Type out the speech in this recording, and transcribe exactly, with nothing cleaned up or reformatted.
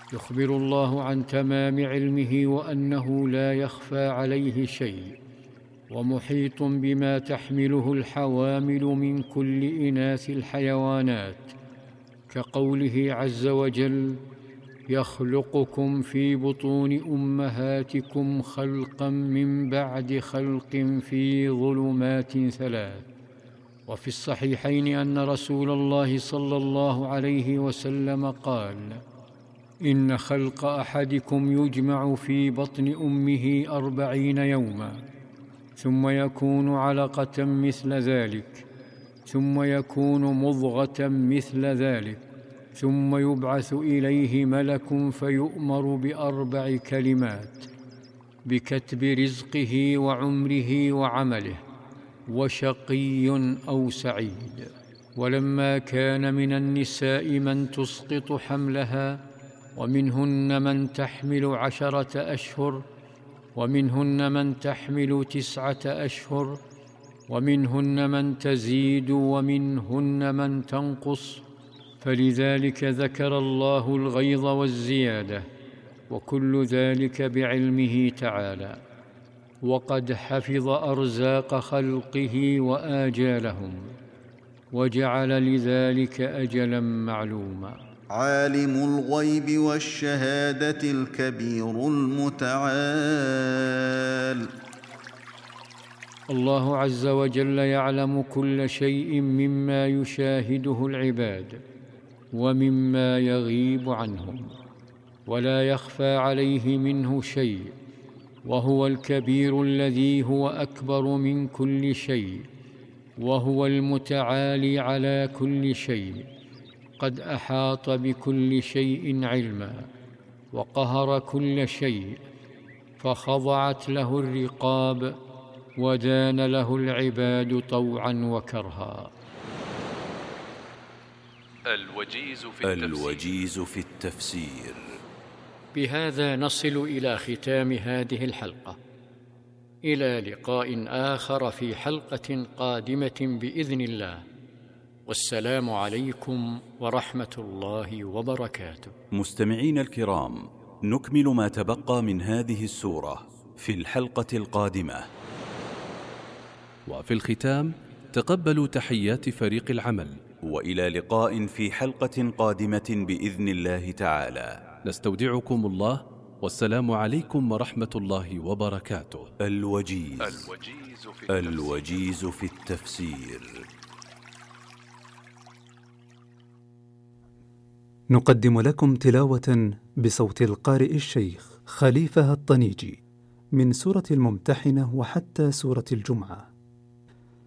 يخبر الله عن تمام علمه وأنه لا يخفى عليه شيء، ومحيط بما تحمله الحوامل من كل إناث الحيوانات، كقوله عز وجل: يخلقكم في بطون أمهاتكم خلقا من بعد خلق في ظلمات ثلاث. وفي الصحيحين أن رسول الله صلى الله عليه وسلم قال: إن خلق أحدكم يجمع في بطن أمه أربعين يوما، ثم يكون علقة مثل ذلك، ثم يكون مضغة مثل ذلك، ثم يبعث إليه ملك فيؤمر بأربع كلمات: بكتب رزقه وعمره وعمله، وشقي أو سعيد. ولما كان من النساء من تسقط حملها، ومنهن من تحمل عشرة أشهر، ومنهن من تحمل تسعة أشهر، ومنهن من تزيد، ومنهن من تنقص، فلذلك ذكر الله الغيظ والزيادة، وكل ذلك بعلمه تعالى. وقد حفظ أرزاق خلقه وآجالهم، وجعل لذلك أجلا معلوما. عالم الغيب والشهادة الكبير المتعال. الله عز وجل يعلم كل شيء مما يشاهده العباد ومما يغيب عنهم، ولا يخفى عليه منه شيء، وهو الكبير الذي هو أكبر من كل شيء، وهو المتعالي على كل شيء، قد أحاط بكل شيء علما، وقهر كل شيء، فخضعت له الرقاب، ودان له العباد طوعا وكرها. الوجيز في التفسير, الوجيز في التفسير. بهذا نصل إلى ختام هذه الحلقة، إلى لقاء آخر في حلقة قادمة بإذن الله، والسلام عليكم ورحمة الله وبركاته. مستمعين الكرام، نكمل ما تبقى من هذه السورة في الحلقة القادمة. وفي الختام تقبلوا تحيات فريق العمل، وإلى لقاء في حلقة قادمة بإذن الله تعالى. نستودعكم الله، والسلام عليكم ورحمة الله وبركاته. الوجيز, الوجيز, في, الوجيز في التفسير. نقدم لكم تلاوة بصوت القارئ الشيخ خليفة الطنيجي من سورة الممتحنة وحتى سورة الجمعة.